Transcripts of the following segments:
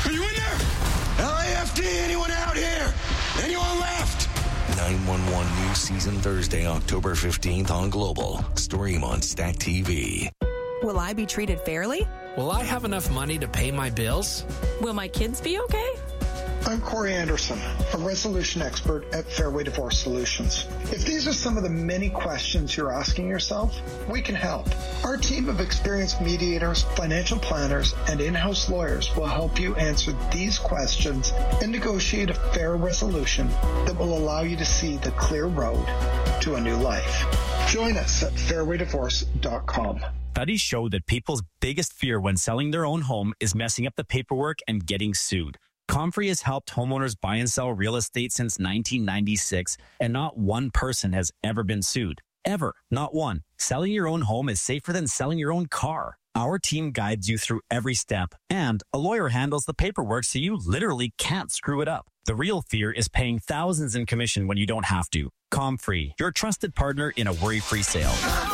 Are you in there? LAFD, anyone out here? Anyone left? 911 new season Thursday, October 15th on Global. Stream on Stack TV. Will I be treated fairly? Will I have enough money to pay my bills? Will my kids be okay? I'm Corey Anderson, a resolution expert at Fairway Divorce Solutions. If these are some of the many questions you're asking yourself, we can help. Our team of experienced mediators, financial planners, and in-house lawyers will help you answer these questions and negotiate a fair resolution that will allow you to see the clear road to a new life. Join us at fairwaydivorce.com. Studies show that people's biggest fear when selling their own home is messing up the paperwork and getting sued. Comfrey has helped homeowners buy and sell real estate since 1996, and not one person has ever been sued. Ever. Not one. Selling your own home is safer than selling your own car. Our team guides you through every step, and a lawyer handles the paperwork so you literally can't screw it up. The real fear is paying thousands in commission when you don't have to. Comfrey, your trusted partner in a worry-free sale.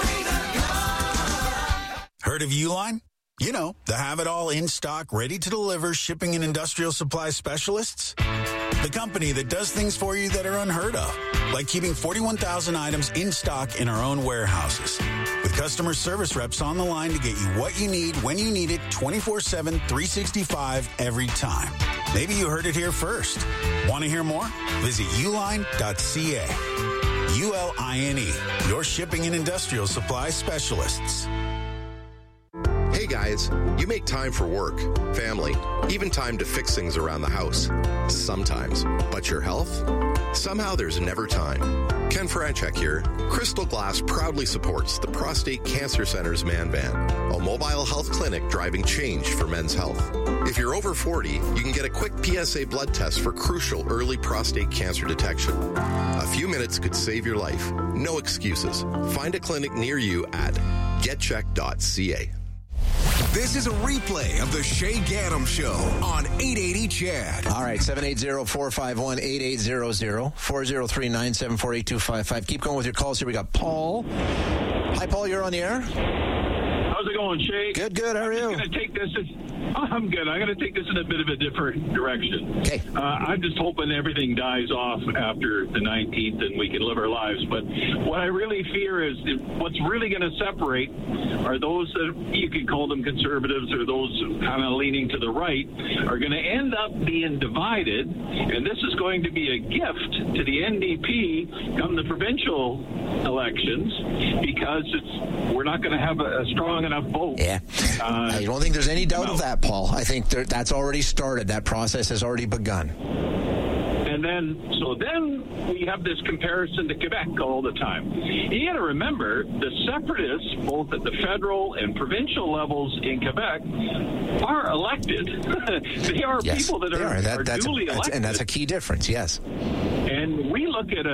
Heard of Uline? You know, the have-it-all in-stock, ready-to-deliver shipping and industrial supply specialists. The company that does things for you that are unheard of, like keeping 41,000 items in stock in our own warehouses. With customer service reps on the line to get you what you need, when you need it, 24/7, 365, every time. Maybe you heard it here first. Want to hear more? Visit uline.ca. ULINE, your shipping and industrial supply specialists. Hey guys, you make time for work, family, even time to fix things around the house. Sometimes. But your health? Somehow there's never time. Ken Franchek here. Crystal Glass proudly supports the Prostate Cancer Center's Man Van, a mobile health clinic driving change for men's health. If you're over 40, you can get a quick PSA blood test for crucial early prostate cancer detection. A few minutes could save your life. No excuses. Find a clinic near you at getcheck.ca. This is a replay of the Shay Gaddam Show on 880 CHAD. All right, 780-451-8800, 403-974-8255. Keep going with your calls here. We got Paul. Hi, Paul, you're on the air. How's it going, Shay? Good. How are you? I'm good. I'm going to take this in a bit of a different direction. Okay. I'm just hoping everything dies off after the 19th and we can live our lives. But what I really fear is what's really going to separate are those that you could call them conservatives or those kind of leaning to the right are going to end up being divided. And this is going to be a gift to the NDP come the provincial elections because we're not going to have a strong enough vote. Yeah. I don't think there's any doubt of that, Paul. I think that's already started. That process has already begun. And then we have this comparison to Quebec all the time. You got to remember, the separatists, both at the federal and provincial levels in Quebec, are elected. They are people that are duly elected. And that's a key difference, yes. And we look at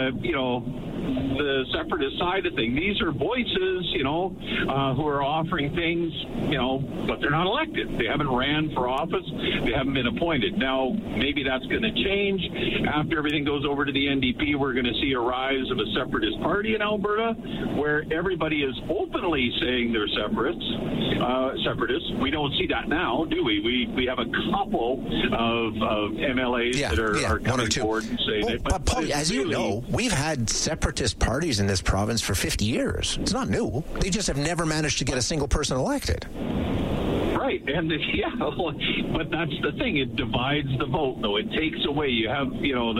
the separatist side of things. These are voices, who are offering things, but they're not elected. They haven't ran for office. They haven't been appointed. Now, maybe that's going to change. After everything goes over to the NDP, we're going to see a rise of a separatist party in Alberta where everybody is openly saying they're separatists. We don't see that now, do we? We have a couple of MLAs that are coming forward and saying that. But Paul, as you know, we've had separatist parties in this province for 50 years. It's not new. They just have never managed to get a single person elected. Right, and but that's the thing. It divides the vote, though. It takes away. You have,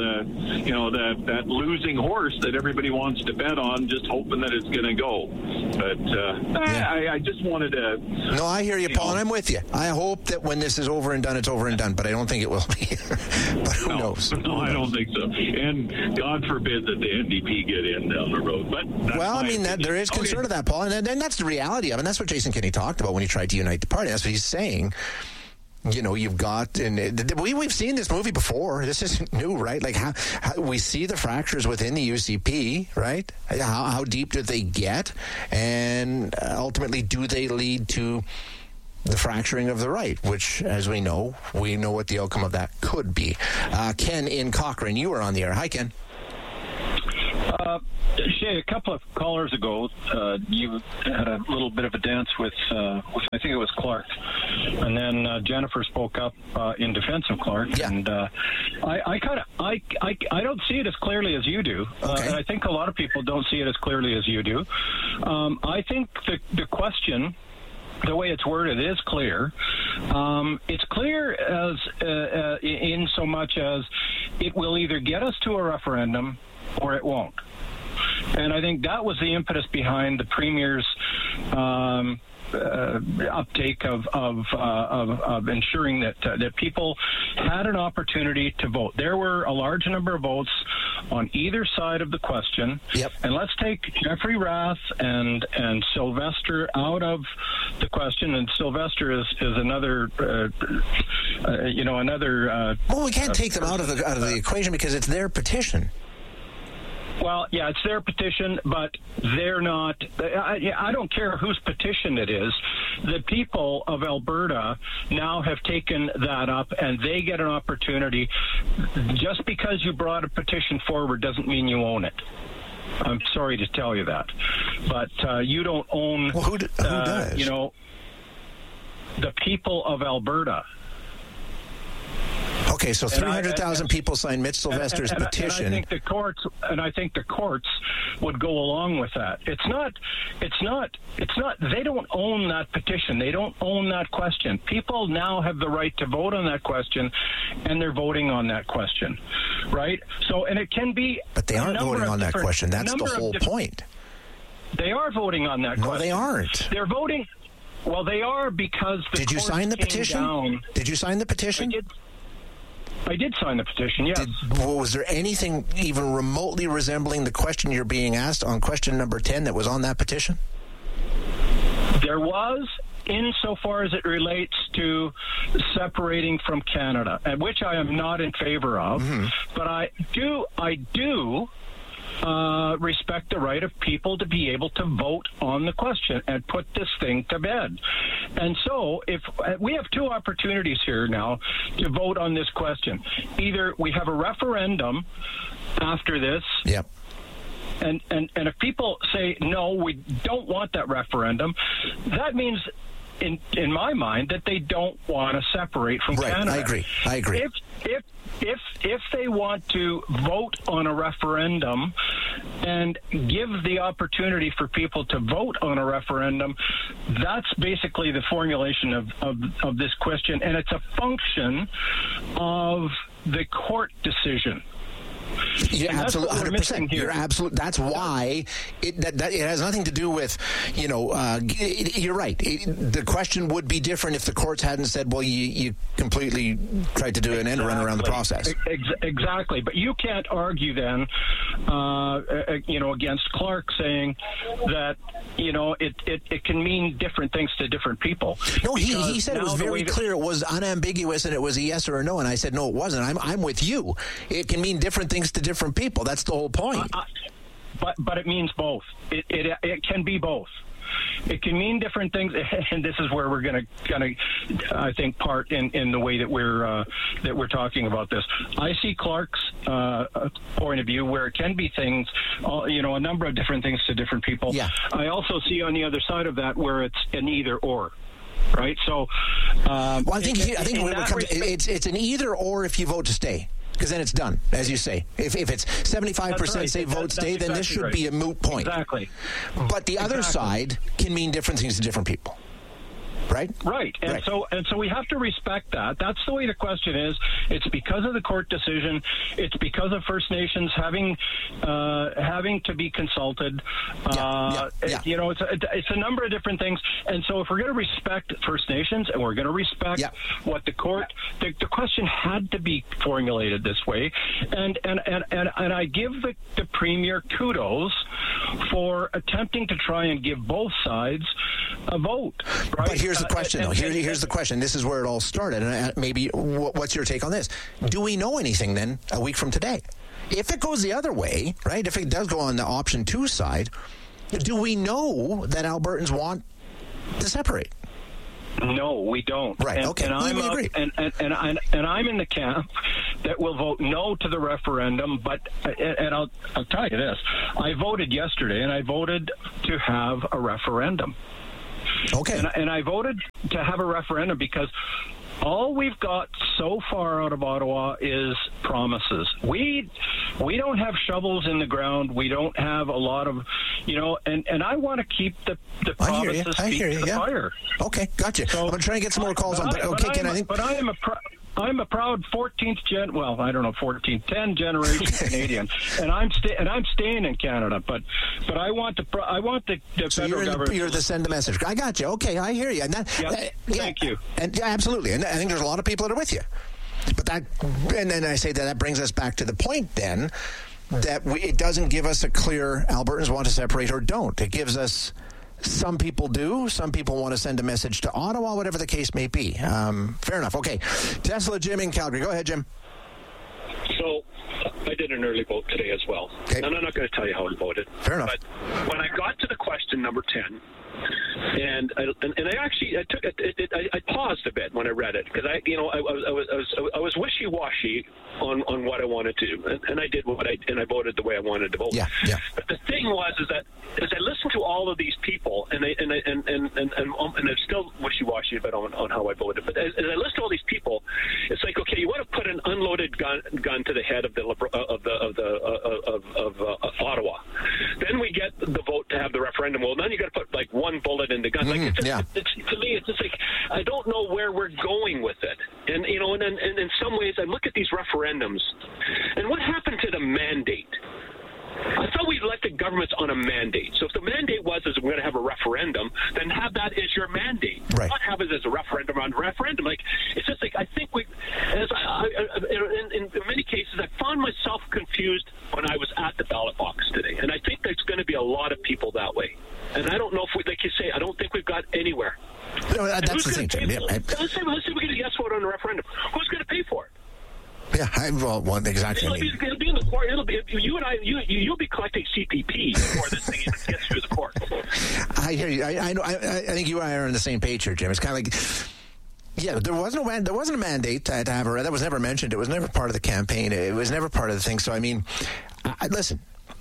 that losing horse that everybody wants to bet on, just hoping that it's going to go. But I just wanted to. No, I hear you, Paul, and I'm with you. I hope that when this is over and done, it's over and done. But I don't think it will be. But who knows? No, I don't think so. And God forbid that the NDP get in down the road. But there is concern of that, Paul, and that's the reality of it. And that's what Jason Kenney talked about when he tried to unite the party. That's what he's saying. You've got, and we've seen this movie before. This isn't new, right? Like how we see the fractures within the UCP, right? How deep do they get, and ultimately, do they lead to the fracturing of the right? Which, as we know what the outcome of that could be. Ken in Cochrane, you are on the air. Hi, Ken. Shay, a couple of callers ago, you had a little bit of a dance with I think it was Clark, and then Jennifer spoke up in defense of Clark, and I don't see it as clearly as you do, and I think a lot of people don't see it as clearly as you do. I think the question, the way it's worded, is clear. It's clear as in so much as it will either get us to a referendum or it won't. And I think that was the impetus behind the Premier's uptake of ensuring that people had an opportunity to vote. There were a large number of votes on either side of the question. Yep. And let's take Jeffrey Rath and Sylvester out of the question. And Sylvester is another, another. Well, we can't take them out of the equation because it's their petition. Well, yeah, it's their petition, but they're not. I don't care whose petition it is. The people of Alberta now have taken that up, and they get an opportunity. Just because you brought a petition forward doesn't mean you own it. I'm sorry to tell you that, but you don't own. Well, who does? The people of Alberta. Okay, so 300,000 people signed Mitch Sylvester's petition. And I think the courts would go along with that. It's not. They don't own that petition. They don't own that question. People now have the right to vote on that question, and they're voting on that question, right? So, and it can be. But they aren't voting on that question. That's the whole point. They are voting on that question. No, they aren't. They're voting. Well, they are because the. Did you sign the petition? Did you sign the petition? I did sign the petition, yes. Was there anything even remotely resembling the question you're being asked on question number 10 that was on that petition? There was, insofar as it relates to separating from Canada, which I am not in favor of. Mm-hmm. But I do respect the right of people to be able to vote on the question and put this thing to bed. And so if we have two opportunities here now to vote on this question. Either we have a referendum after this. Yep. And if people say, no, we don't want that referendum, that means, in my mind, that they don't want to separate from Canada. I agree. If they want to vote on a referendum and give the opportunity for people to vote on a referendum, that's basically the formulation of this question, and it's a function of the court decision. You're absolutely 100%. You're absolute. That's why it has nothing to do with, you're right. The question would be different if the courts hadn't said, well, you completely tried to do an end run around the process. Exactly. But you can't argue then, against Clark saying that, it can mean different things to different people. No, he said it was very clear. It was unambiguous and it was a yes or a no. And I said, no, it wasn't. I'm with you. It can mean different things to different people. That's the whole point. But it means both. It can be both. It can mean different things, and this is where we're going to, I think, part in the way that we're talking about this. I see Clark's point of view where it can be things, a number of different things to different people. Yeah. I also see on the other side of that where it's an either or. Right. So, I think it's an either or if you vote to stay. Because then it's done, as you say. If it's 75% say vote stay, then this should be a moot point. Exactly. But the other side can mean different things to different people. Right? Right. And so we have to respect that. That's the way the question is. It's because of the court decision. It's because of First Nations having to be consulted. It's a number of different things. And so if we're going to respect First Nations and we're going to respect what the court, the question had to be formulated this way. And I give the Premier kudos for attempting to try and give both sides a vote. Right? But here's the question, though. Here's the question. This is where it all started. And maybe what's your take on this? Do we know anything then a week from today? If it goes the other way, right? If it does go on the option 2 side, do we know that Albertans want to separate? No, we don't. Right. Okay. And I'm I'm in the camp that will vote no to the referendum. But I'll tell you this: I voted yesterday, and I voted to have a referendum. Okay. And I voted to have a referendum because all we've got so far out of Ottawa is promises. We don't have shovels in the ground. We don't have a lot of, and I want to keep the promises feet to the fire. Okay, gotcha. So, I'm going to try and get some more calls on. But I'm a proud 10 generation Canadian, and I'm staying in Canada. But I want the federal government. You're the send a message. I got you. Okay, I hear you. And thank you. And absolutely. And I think there's a lot of people that are with you. But and then I say that brings us back to the point then that it doesn't give us a clear Albertans want to separate or don't. It gives us. Some people do. Some people want to send a message to Ottawa, whatever the case may be. Fair enough. Okay. Tesla Jim in Calgary. Go ahead, Jim. So I did an early vote today as well. Okay. And I'm not going to tell you how I voted. Fair enough. But when I got to the question number 10, and I paused a bit when I read it because I was wishy-washy on what I wanted to do, and I did and I voted the way I wanted to vote. Yeah. But the thing was that as I listened to all of these people, and I'm still wishy-washy about on how I voted. But as I listen to all these people, it's like, okay, you want to put an unloaded gun to the head of Ottawa. Then we get the vote to have the referendum. Well, then you got to put like one bullet in the gun. To me, it's just like I don't know where we're going with it. And and in some ways, I look at these referendums, and what happened to the mandate? I thought we elected governments on a mandate. So if the mandate was we're going to have a referendum, then have that as your mandate. Right. Not have it as a referendum on referendum. Like it's just like I think in many cases I found myself confused when I was at the ballot box today, and I think there's going to be a lot of people that way. And I don't know if like you say, I don't think we've got anywhere. No, that's the thing, Jim. Let's say we get a yes vote on the referendum. Who's going to pay for it? Yeah, exactly. It'll be in the court. It'll be you and I. You'll be collecting CPP before this thing even gets through the court. I hear you. I know. I think you and I are on the same page here, Jim. It's kind of like, there wasn't a mandate to have her. That was never mentioned. It was never part of the campaign. It was never part of the thing. So I mean, listen.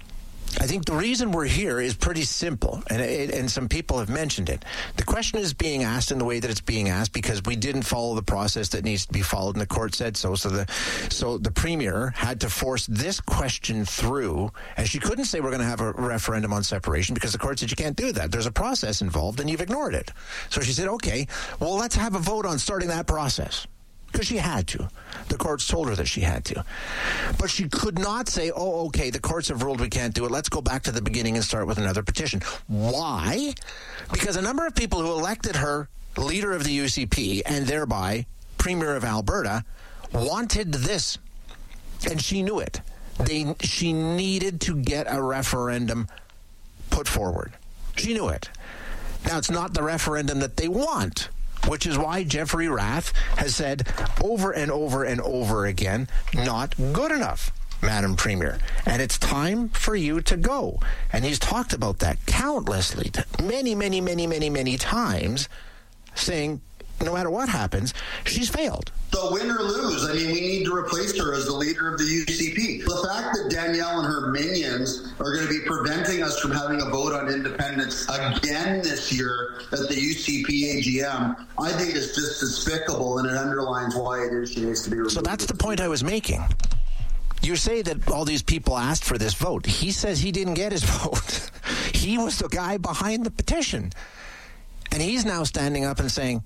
I think the reason we're here is pretty simple, and some people have mentioned it. The question is being asked in the way that it's being asked because we didn't follow the process that needs to be followed, and the court said so. So the premier had to force this question through, and she couldn't say we're going to have a referendum on separation because the court said you can't do that. There's a process involved, and you've ignored it. So she said, okay, well, let's have a vote on starting that process. Because she had to. The courts told her that she had to. But she could not say, oh, okay, the courts have ruled we can't do it. Let's go back to the beginning and start with another petition. Why? Because a number of people who elected her leader of the UCP and thereby Premier of Alberta wanted this. And she knew it. She needed to get a referendum put forward. She knew it. Now, it's not the referendum that they want, which is why Jeffrey Rath has said over and over and over again, not good enough, Madam Premier. And it's time for you to go. And he's talked about that countlessly, many times, saying no matter what happens, she's failed. So win or lose, I mean, we need to replace her as the leader of the UCP. The fact that Danielle and her minions are going to be preventing us from having a vote on independence again this year at the UCP AGM, I think is just despicable, and it underlines why it is she needs to be removed. So that's the point I was making. You say that all these people asked for this vote. He says he didn't get his vote. He was the guy behind the petition. And he's now standing up and saying,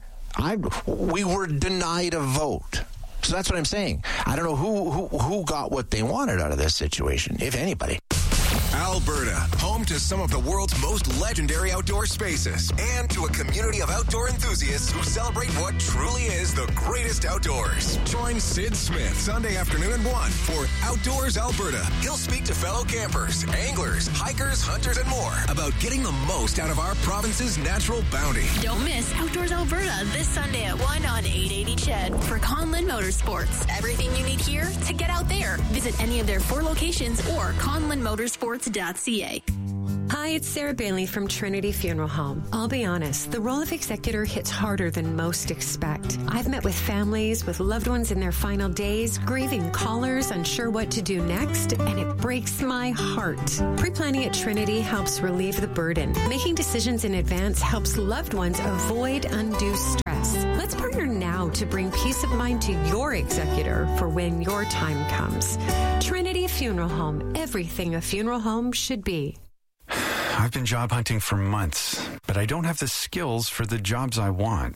we were denied a vote. So that's what I'm saying. I don't know who got what they wanted out of this situation, if anybody. Alberta, home to some of the world's most legendary outdoor spaces and to a community of outdoor enthusiasts who celebrate what truly is the greatest outdoors. Join Sid Smith Sunday afternoon at 1 for Outdoors Alberta. He'll speak to fellow campers, anglers, hikers, hunters, and more about getting the most out of our province's natural bounty. Don't miss Outdoors Alberta this Sunday at 1 on 880 CHED for Conlin Motorsports. Everything you need here to get out there. Visit any of their 4 locations or conlinmotorsports.ca. Hi, it's Sarah Bailey from Trinity Funeral Home. I'll be honest, the role of executor hits harder than most expect. I've met with families with loved ones in their final days, grieving callers, unsure what to do next, and it breaks my heart. Pre-planning at Trinity helps relieve the burden. Making decisions in advance helps loved ones avoid undue stress. Let's partner now to bring peace of mind to your executor for when your time comes. Trinity Funeral Home, everything a funeral home should be. I've been job hunting for months, but I don't have the skills for the jobs I want.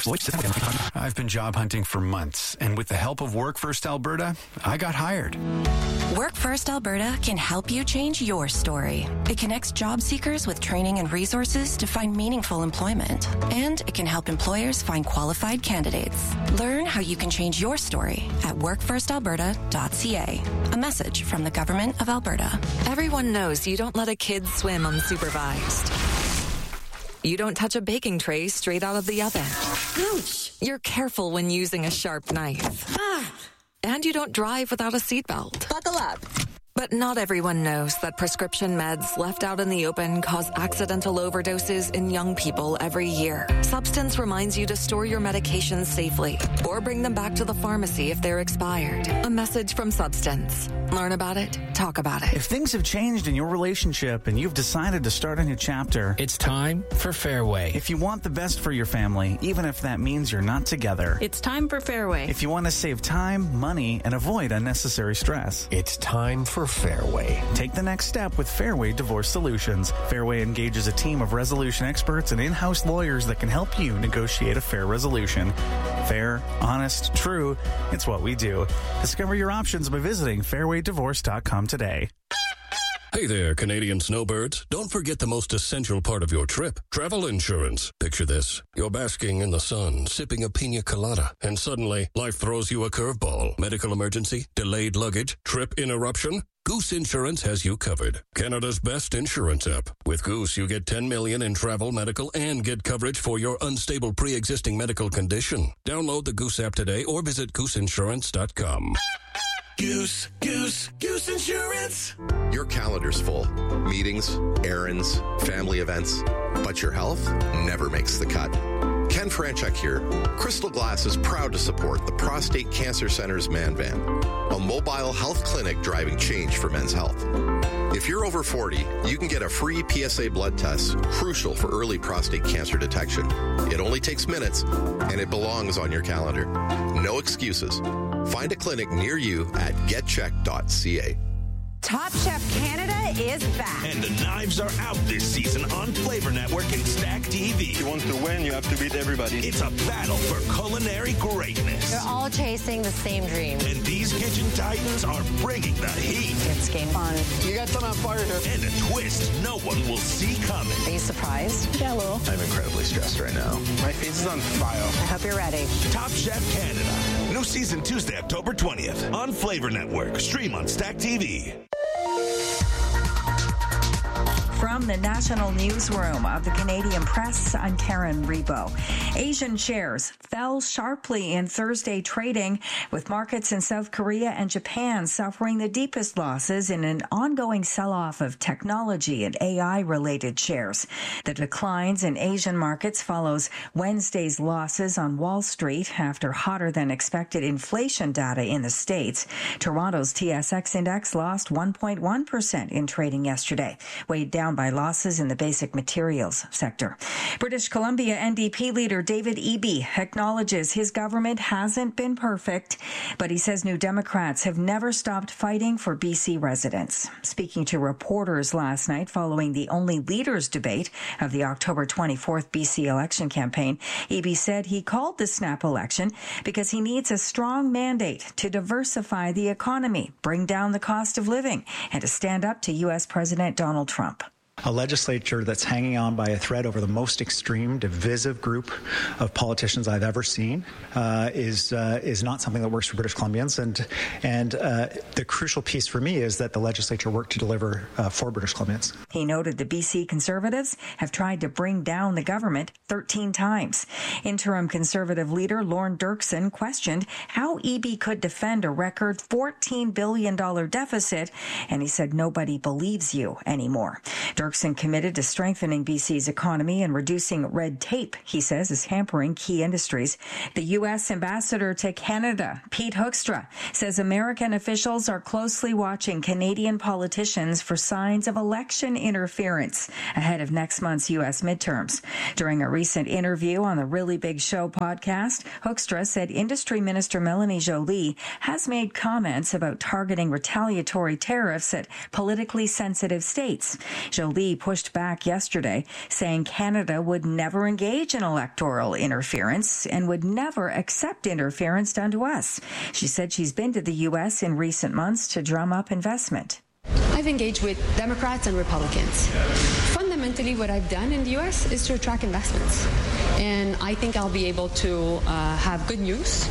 I've been job hunting for months, and with the help of Work First Alberta, I got hired. Work First Alberta can help you change your story. It connects job seekers with training and resources to find meaningful employment, and it can help employers find qualified candidates. Learn how you can change your story at workfirstalberta.ca. A message from the Government of Alberta. Everyone knows you don't let a kid swim unsupervised. You don't touch a baking tray straight out of the oven. Ouch! You're careful when using a sharp knife. And you don't drive without a seatbelt. Buckle up. But not everyone knows that prescription meds left out in the open cause accidental overdoses in young people every year. Substance reminds you to store your medications safely or bring them back to the pharmacy if they're expired. A message from Substance. Learn about it, talk about it. If things have changed in your relationship and you've decided to start a new chapter, it's time for Fairway. If you want the best for your family, even if that means you're not together, it's time for Fairway. If you want to save time, money, and avoid unnecessary stress, it's time for Fairway. Take the next step with Fairway Divorce Solutions. Fairway engages a team of resolution experts and in-house lawyers that can help you negotiate a fair resolution. Fair, honest, true, it's what we do. Discover your options by visiting fairwaydivorce.com today. Hey there, Canadian snowbirds. Don't forget the most essential part of your trip, travel insurance. Picture this. You're basking in the sun, sipping a pina colada, and suddenly life throws you a curveball. Medical emergency, delayed luggage, trip interruption. Goose Insurance has you covered. Canada's best insurance app. With Goose, you get $10 million in travel, medical, and get coverage for your unstable pre-existing medical condition. Download the Goose app today or visit gooseinsurance.com. Goose Insurance. Your calendar's full. Meetings, errands, family events. But your health never makes the cut. Ken Franchuk here. Crystal Glass is proud to support the Prostate Cancer Center's Man Van, a mobile health clinic driving change for men's health. If you're over 40, you can get a free PSA blood test, crucial for early prostate cancer detection. It only takes minutes, and it belongs on your calendar. No excuses. Find a clinic near you at getcheck.ca. Top Chef Canada is back. And the knives are out this season on Flavor Network and Stack TV. If you want to win, you have to beat everybody. It's a battle for culinary greatness. They're all chasing the same dream. And these kitchen titans are bringing the heat. It's game fun. You got some on fire here. And a twist no one will see coming. Are you surprised? Yeah, a little. I'm incredibly stressed right now. My face is on fire. I hope you're ready. Top Chef Canada. New season Tuesday, October 20th on Flavor Network. Stream on Stack TV. From the National Newsroom of the Canadian Press, I'm Karen Rebo. Asian shares fell sharply in Thursday trading, with markets in South Korea and Japan suffering the deepest losses in an ongoing sell-off of technology and AI-related shares. The declines in Asian markets follows Wednesday's losses on Wall Street after hotter-than-expected inflation data in the States. Toronto's TSX index lost 1.1% in trading yesterday, weighed down by losses in the basic materials sector. British Columbia NDP leader David Eby acknowledges his government hasn't been perfect, but he says New Democrats have never stopped fighting for BC residents. Speaking to reporters last night following the Only Leaders debate of the October 24th BC election campaign, Eby said he called the snap election because he needs a strong mandate to diversify the economy, bring down the cost of living, and to stand up to U.S. President Donald Trump. A legislature that's hanging on by a thread over the most extreme, divisive group of politicians I've ever seen is not something that works for British Columbians. And the crucial piece for me is that the legislature work to deliver for British Columbians. He noted the BC Conservatives have tried to bring down the government 13 times. Interim Conservative leader Lorne Dirksen questioned how Eby could defend a record $14 billion deficit, and he said nobody believes you anymore. Dirksen Clarkson committed to strengthening BC's economy and reducing red tape, he says, is hampering key industries. The U.S. ambassador to Canada, Pete Hoekstra, says American officials are closely watching Canadian politicians for signs of election interference ahead of next month's U.S. midterms. During a recent interview on the Really Big Show podcast, Hoekstra said Industry Minister Melanie Joly has made comments about targeting retaliatory tariffs at politically sensitive states. Joly pushed back yesterday, saying Canada would never engage in electoral interference and would never accept interference done to us. She said she's been to the U.S. in recent months to drum up investment. I've engaged with Democrats and Republicans. Fundamentally, what I've done in the U.S. is to attract investments. And I think I'll be able to have good news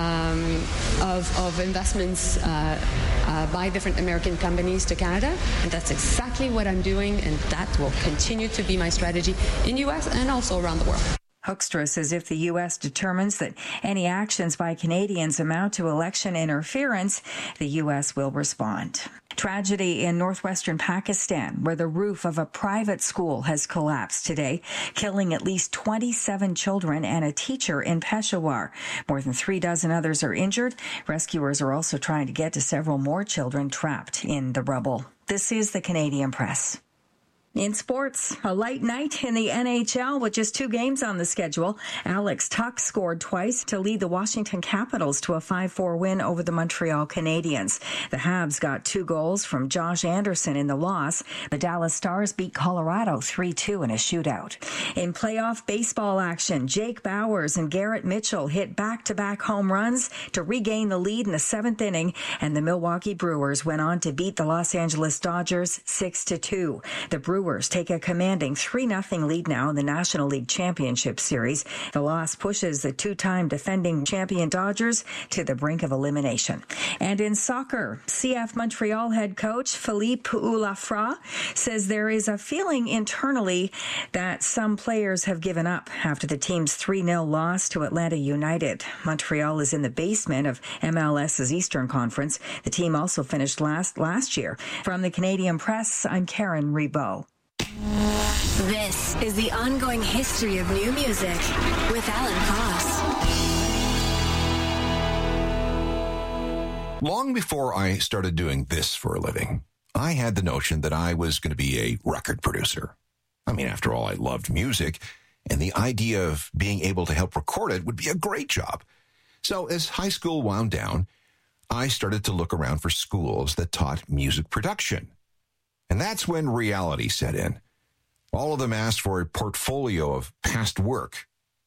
of investments by different American companies to Canada. And that's exactly what I'm doing, and that will continue to be my strategy in the U.S. and also around the world. Hoekstra says if the U.S. determines that any actions by Canadians amount to election interference, the U.S. will respond. Tragedy in northwestern Pakistan, where the roof of a private school has collapsed today, killing at least 27 children and a teacher in Peshawar. More than 36 others are injured. Rescuers are also trying to get to several more children trapped in the rubble. This is the Canadian Press. In sports, a light night in the NHL with just 2 games on the schedule. Alex Tuch scored twice to lead the Washington Capitals to a 5-4 win over the Montreal Canadiens. The Habs got 2 goals from Josh Anderson in the loss. The Dallas Stars beat Colorado 3-2 in a shootout. In playoff baseball action, Jake Bauers and Garrett Mitchell hit back-to-back home runs to regain the lead in the 7th inning, and the Milwaukee Brewers went on to beat the Los Angeles Dodgers 6-2. The Brewers take a commanding 3-0 lead now in the National League Championship Series. The loss pushes the 2-time defending champion Dodgers to the brink of elimination. And in soccer, CF Montreal head coach Philippe Ulafra says there is a feeling internally that some players have given up after the team's 3-0 loss to Atlanta United. Montreal is in the basement of MLS's Eastern Conference. The team also finished last year. From the Canadian Press, I'm Karen Rebo. This is the ongoing history of new music with Alan Cross. Long before I started doing this for a living, I had the notion that I was going to be a record producer. I mean, after all, I loved music, and the idea of being able to help record it would be a great job. So as high school wound down, I started to look around for schools that taught music production. And that's when reality set in. All of them asked for a portfolio of past work.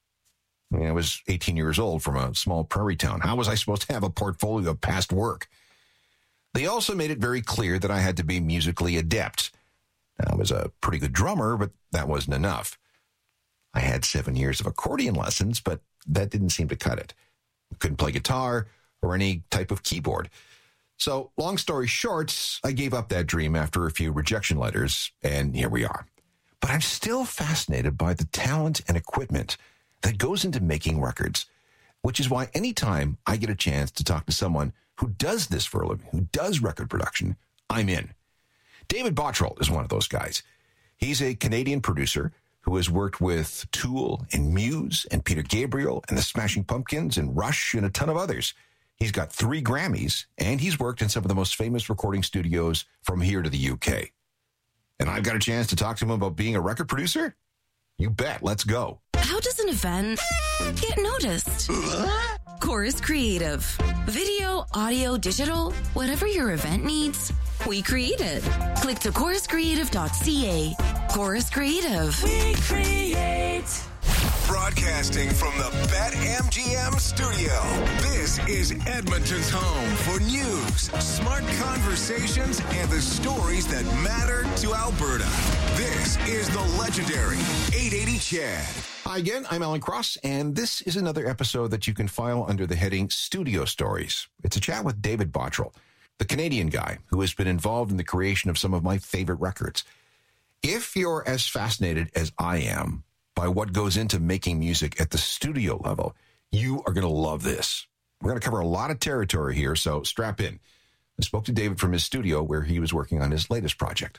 I mean, I was 18 years old from a small prairie town. How was I supposed to have a portfolio of past work? They also made it very clear that I had to be musically adept. I was a pretty good drummer, but that wasn't enough. I had 7 years of accordion lessons, but that didn't seem to cut it. I couldn't play guitar or any type of keyboard. So, long story short, I gave up that dream after a few rejection letters, and here we are. But I'm still fascinated by the talent and equipment that goes into making records, which is why anytime I get a chance to talk to someone who does this for a living, who does record production, I'm in. David Bottrell is one of those guys. He's a Canadian producer who has worked with Tool and Muse and Peter Gabriel and the Smashing Pumpkins and Rush and a ton of others. He's got 3 Grammys, and he's worked in some of the most famous recording studios from here to the UK. And I've got a chance to talk to him about being a record producer? You bet. Let's go. How does an event get noticed? Chorus Creative. Video, audio, digital, whatever your event needs, we create it. Click to choruscreative.ca. Chorus Creative. We create. Broadcasting from the BetMGM studio, this is Edmonton's home for news, smart conversations, and the stories that matter to Alberta. This is the legendary 880 Chad. Hi again, I'm Alan Cross, and this is another episode that you can file under the heading Studio Stories. It's a chat with David Bottrell, the Canadian guy who has been involved in the creation of some of my favorite records. If you're as fascinated as I am by what goes into making music at the studio level, you are going to love this. We're going to cover a lot of territory here, so strap in. I spoke to David from his studio where he was working on his latest project.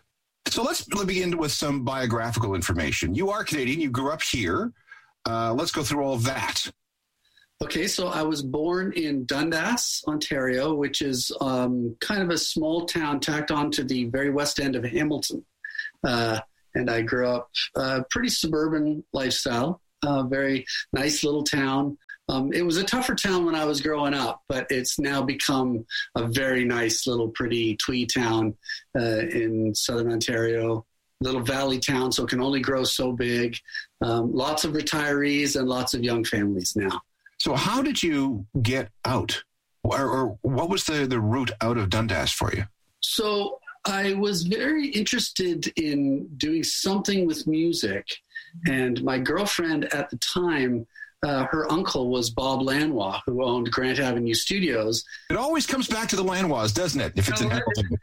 So let's begin with some biographical information. You are Canadian. You grew up here. Let's go through all of that. Okay, so I was born in Dundas, Ontario, which is kind of a small town tacked on to the very west end of Hamilton. And I grew up pretty suburban lifestyle, very nice little town. It was a tougher town when I was growing up, but it's now become a very nice little pretty twee town in southern Ontario, little valley town, so it can only grow so big. Lots of retirees and lots of young families now. So how did you get out? Or what was the route out of Dundas for you? So I was very interested in doing something with music. And my girlfriend at the time, her uncle was Bob Lanois, who owned Grant Avenue Studios. It always comes back to the Lanois, doesn't it? If it's in Hamilton.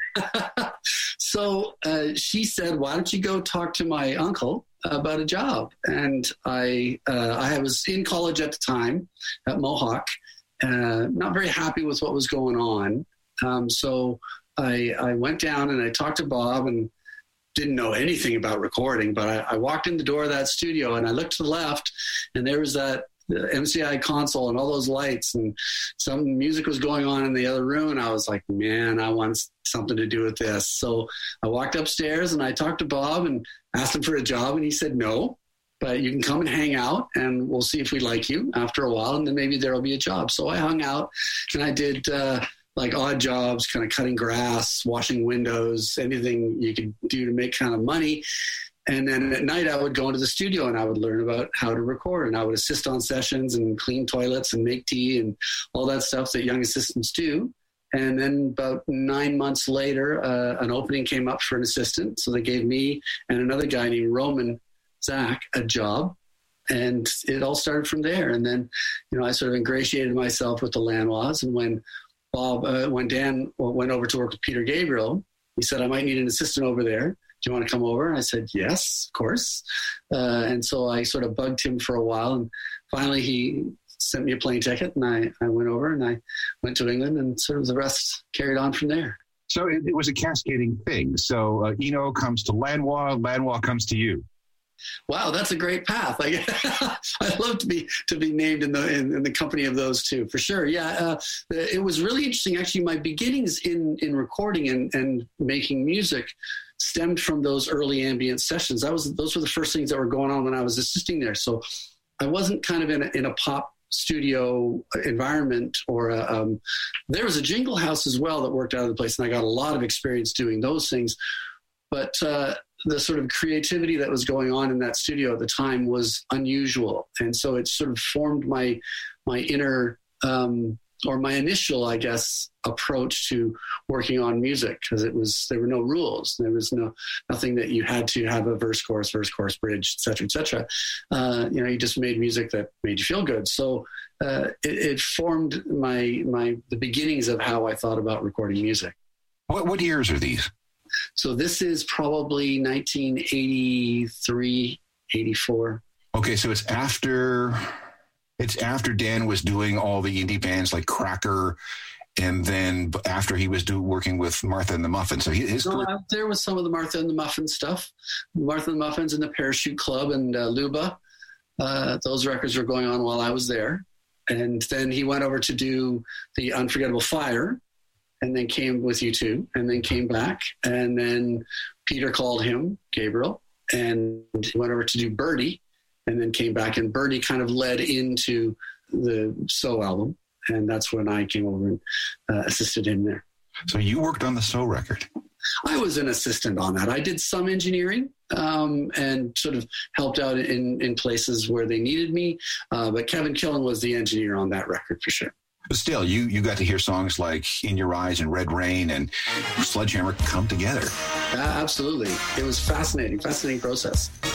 So she said, why don't you go talk to my uncle about a job? And I was in college at the time at Mohawk, not very happy with what was going on. So I went down and I talked to Bob and didn't know anything about recording, but I walked in the door of that studio and I looked to the left and there was that MCI console and all those lights and some music was going on in the other room. And I was like, man, I want something to do with this. So I walked upstairs and I talked to Bob and asked him for a job. And he said, no, but you can come and hang out and we'll see if we like you after a while. And then maybe there'll be a job. So I hung out and I did, like odd jobs, kind of cutting grass, washing windows, anything you could do to make kind of money. And then at night I would go into the studio and I would learn about how to record and I would assist on sessions and clean toilets and make tea and all that stuff that young assistants do. And then about 9 months later, an opening came up for an assistant. So they gave me and another guy named Roman Zach a job. And it all started from there. And then, I sort of ingratiated myself with the Lanois. And when Dan went over to work with Peter Gabriel, he said, I might need an assistant over there. Do you want to come over? And I said, yes, of course. And so I sort of bugged him for a while. And finally he sent me a plane ticket and I went over and I went to England and sort of the rest carried on from there. So it was a cascading thing. So Eno comes to Lanois, Lanois comes to you. Wow, that's a great path. I'd love to be named in the company of those two for sure. Yeah, it was really interesting. Actually, my beginnings in recording and making music stemmed from those early ambient sessions. Those were the first things that were going on when I was assisting there. So I wasn't kind of in a pop studio environment or there was a jingle house as well that worked out of the place, and I got a lot of experience doing those things. But the sort of creativity that was going on in that studio at the time was unusual. And so it sort of formed my inner, or my initial, I guess, approach to working on music, because there were no rules. There was nothing that you had to have a verse, chorus, bridge, et cetera, et cetera. You just made music that made you feel good. So it formed the beginnings of how I thought about recording music. What years are these? So this is probably 1983, 84. Okay, so it's after Dan was doing all the indie bands like Cracker, and then after he was working with Martha and the Muffins. So there was some of the Martha and the Muffins stuff, Martha and the Muffins and the Parachute Club and Luba. Those records were going on while I was there. And then he went over to do the Unforgettable Fire, and then came with U2, and then came back. And then Peter called him, Gabriel, and he went over to do Birdie, and then came back. And Birdie kind of led into the So album. And that's when I came over and assisted him there. So you worked on the So record? I was an assistant on that. I did some engineering and sort of helped out in places where they needed me. But Kevin Killen was the engineer on that record for sure. But still, you got to hear songs like In Your Eyes and Red Rain and Sledgehammer come together. Absolutely. It was fascinating process.